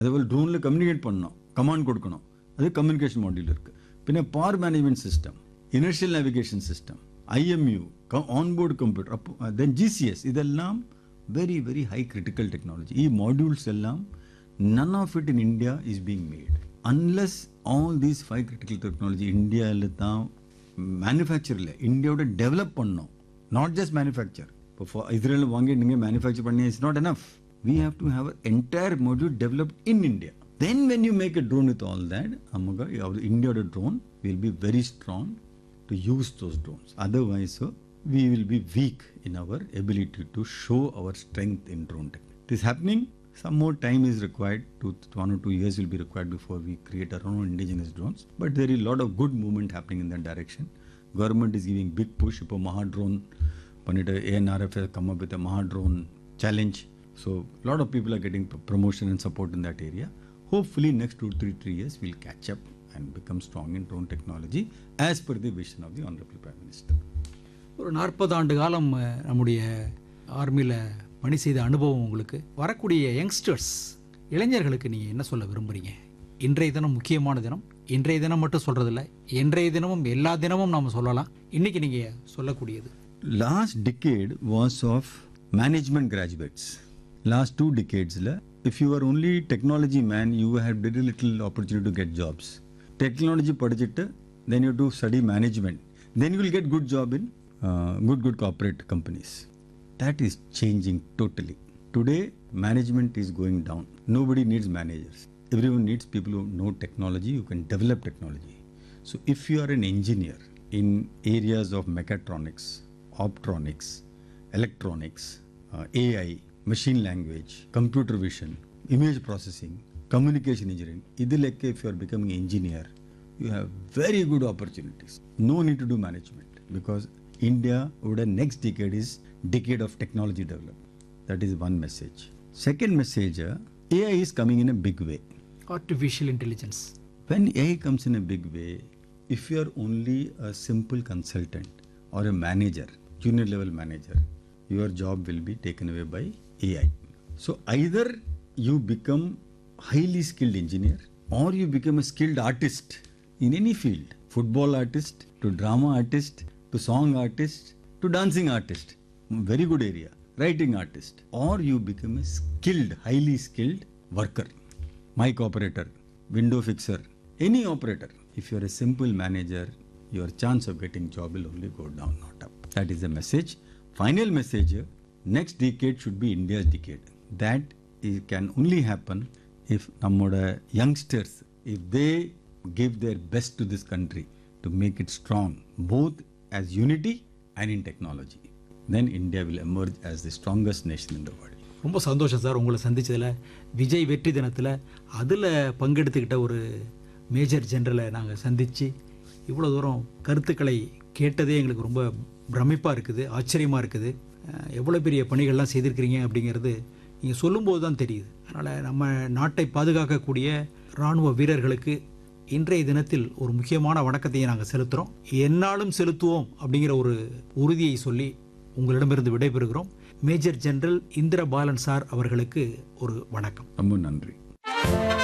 அதேபோல் ட்ரோனில் கம்யூனிகேட் பண்ணணும், கமாண்ட் கொடுக்கணும், அது கம்யூனிகேஷன் மாடியூல் இருக்குது. பின்ன power management system, inertial navigation system, IMU, onboard computer, அப்போ தென் GCS, இதெல்லாம் very very high critical technology. ಈ மாடியூல்ஸ் எல்லாம் none of it in India is being made. Unless all these 5 critical technology இந்தியாவில் தான் மேனுஃபேக்சரில் இந்தியாவோட develop பண்ணோம், நாட் ஜஸ்ட் மேனுஃபேக்சர். இப்போ Israel வாங்கி நீங்கள் மேனுஃபேக்சர் பண்ணி it's not enough. We have to have an entire module developed in India. Then when you make a drone with all that, our India drone will be very strong to use those drones. Otherwise, we will be weak in our ability to show our strength in drone tech. It is happening. Some more time is required. 1 or 2 years will be required before we create our own indigenous drones. But there is a lot of good movement happening in that direction. Government is giving big push. Now Maha drone, ANRF has come up with a Maha drone challenge. So a lot of people are getting promotion and support in that area. Hopefully next 2-3 years we'll catch up and become strong in drone technology as per the vision of the Honorable Prime Minister. ஒரு 40 ஆண்டு காலம் நம்முடைய ஆர்மியில் பணி செய்த அனுபவம் உங்களுக்கு. வரக்கூடிய யங்ஸ்டர்ஸ், இளைஞர்களுக்கு நீங்கள் என்ன சொல்ல விரும்புகிறீங்க? இன்றைய தினம் முக்கியமான தினம். இன்றைய தினம் மட்டும் சொல்கிறதில்ல, இன்றைய தினமும் எல்லா தினமும் நாம் சொல்லலாம். இன்றைக்கி நீங்கள் சொல்லக்கூடியது. Last decade was of management graduates. Last 2 decades, if you are only technology man, you have very little opportunity to get jobs. Technology படிச்சிட்டு then you do study management. Then you will get good job in good corporate companies. That is changing totally. Today, management is going down. Nobody needs managers. Everyone needs people who know technology, who can develop technology. So if you are an engineer in areas of mechatronics, optronics, electronics, AI, machine language, computer vision, image processing, communication engineering, idileke if you are becoming engineer, you have very good opportunities. No need to do management, because India over the next decade is decade of technology development. That is one message. Second message, AI is coming in a big way. Artificial intelligence. When AI comes in a big way, if you are only a simple consultant or a manager, junior level manager, your job will be taken away by AI. So either you become highly skilled engineer or you become a skilled artist in any field, football artist to drama artist to song artist to dancing artist, very good area, writing artist, or you become a skilled, highly skilled worker, mic operator, window fixer, any operator. If you are a simple manager, your chance of getting job will only go down, not up. That is the message. Final message, next decade should be India's decade. That can only happen if nammoda youngsters, if they give their best to this country to make it strong, both as unity and in technology, then India will emerge as the strongest nation in the world. ரொம்ப சந்தோஷம் sir உங்களை சந்திச்சதில். விஜய் வெற்றி தினத்தில் அதில் பங்கெடுத்துக்கிட்ட ஒரு major ஜெனரலை நாங்கள் சந்தித்து இவ்வளோ தூரம் கருத்துக்களை கேட்டதே எங்களுக்கு ரொம்ப பிரமிப்பாக இருக்குது, ஆச்சரியமாக இருக்குது. எவ்வளோ பெரிய பணிகள்லாம் செய்திருக்கிறீங்க அப்படிங்கிறது நீங்கள் சொல்லும்போது தான் தெரியுது. அதனால் நம்ம நாட்டை பாதுகாக்கக்கூடிய இராணுவ வீரர்களுக்கு இன்றைய தினத்தில் ஒரு முக்கியமான வணக்கத்தையும் நாங்கள் செலுத்துகிறோம். எந்நாளும் செலுத்துவோம் அப்படிங்கிற ஒரு உறுதியை சொல்லி உங்களிடமிருந்து விடைபெறுகிறோம். மேஜர் ஜெனரல் இந்திர பாலன் சார் அவர்களுக்கு ஒரு வணக்கம். ரொம்ப நன்றி.